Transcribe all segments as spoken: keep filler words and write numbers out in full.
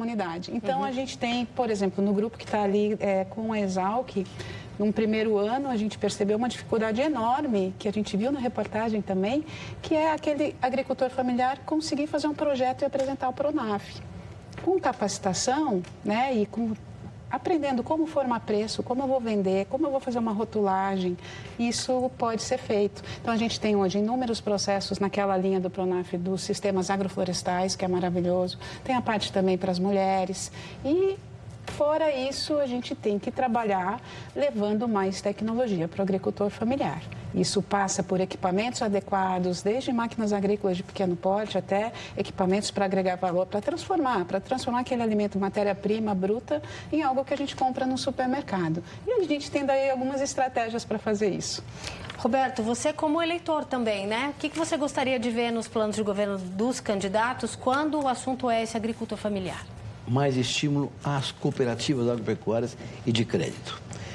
comunidade. Então, Uhum. a gente tem, por exemplo, no grupo que está ali é, com a Exalc, num primeiro ano, a gente percebeu uma dificuldade enorme, que a gente viu na reportagem também, que é aquele agricultor familiar conseguir fazer um projeto e apresentar o Pronaf. Com capacitação, né, e com aprendendo como formar preço, como eu vou vender, como eu vou fazer uma rotulagem, isso pode ser feito. Então, a gente tem hoje inúmeros processos naquela linha do Pronaf dos sistemas agroflorestais, que é maravilhoso. Tem a parte também para as mulheres e... Fora isso, a gente tem que trabalhar levando mais tecnologia para o agricultor familiar. Isso passa por equipamentos adequados, desde máquinas agrícolas de pequeno porte até equipamentos para agregar valor, para transformar, para transformar aquele alimento, matéria-prima bruta, em algo que a gente compra no supermercado. E a gente tem daí algumas estratégias para fazer isso. Roberto, você como eleitor também, né? O que você gostaria de ver nos planos de governo dos candidatos quando o assunto é esse agricultor familiar? Mais estímulo às cooperativas agropecuárias e de crédito.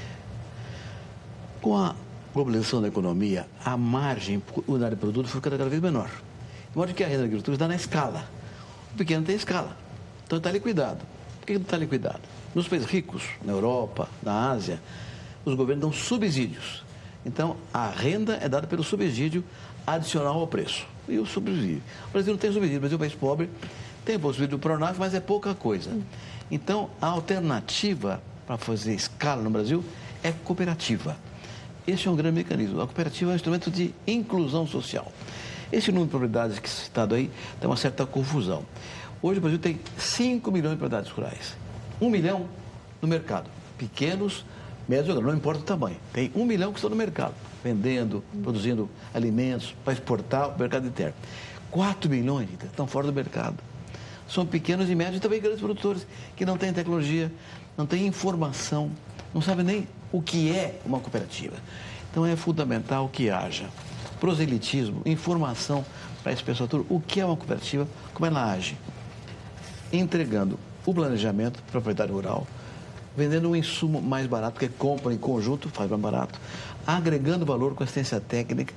Com a globalização da economia, a margem por unidade de produto foi cada vez menor. De modo que a renda da agricultura está na escala. O pequeno tem escala, então está liquidado. Por que não está liquidado? Nos países ricos, na Europa, na Ásia, os governos dão subsídios. Então, a renda é dada pelo subsídio adicional ao preço. E o subsídio. O Brasil não tem subsídio, o Brasil é um país pobre. Tem o subsídio do Pronaf, mas é pouca coisa. Então, a alternativa para fazer escala no Brasil é cooperativa. Esse é um grande mecanismo. A cooperativa é um instrumento de inclusão social. Esse número de propriedades que é citado aí tem uma certa confusão. Hoje o Brasil tem cinco milhões de propriedades rurais. um milhão no mercado. Pequenos, médios, não importa o tamanho. Tem um milhão que estão no mercado, vendendo, produzindo alimentos para exportar para o mercado interno. quatro milhões estão fora do mercado. São pequenos e médios e também grandes produtores que não têm tecnologia, não têm informação, não sabem nem o que é uma cooperativa. Então é fundamental que haja proselitismo, informação para esse pessoal todo, o que é uma cooperativa, como ela age. Entregando o planejamento para o proprietário rural, vendendo um insumo mais barato, porque compra em conjunto, faz mais barato, agregando valor com assistência técnica,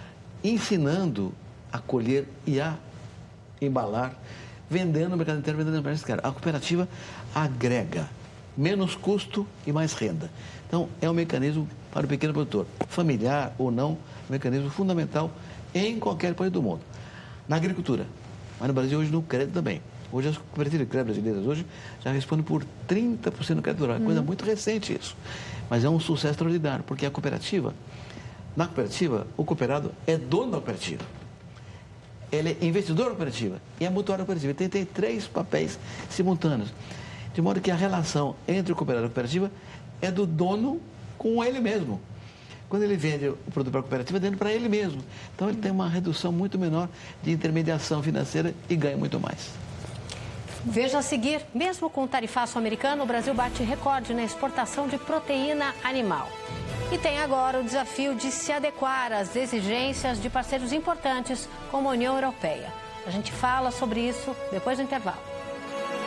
ensinando a colher e a embalar, vendendo no mercado interno, vendendo no mercado externo. A cooperativa agrega menos custo e mais renda. Então, é um mecanismo para o pequeno produtor, familiar ou não, um mecanismo fundamental em qualquer país do mundo. Na agricultura, mas no Brasil hoje no crédito também. Hoje as cooperativas de crédito brasileiras hoje já respondem por trinta por cento do crédito rural. É coisa muito recente isso. Mas é um sucesso extraordinário, porque a cooperativa, na cooperativa, o cooperado é dono da cooperativa. Ele é investidor da cooperativa e é mutuário da cooperativa. Tem, tem três papéis simultâneos. De modo que a relação entre o cooperado e a cooperativa é do dono com ele mesmo. Quando ele vende o produto para a cooperativa, vende para ele mesmo. Então, ele tem uma redução muito menor de intermediação financeira e ganha muito mais. Veja a seguir, mesmo com o tarifaço americano, o Brasil bate recorde na exportação de proteína animal. E tem agora o desafio de se adequar às exigências de parceiros importantes como a União Europeia. A gente fala sobre isso depois do intervalo.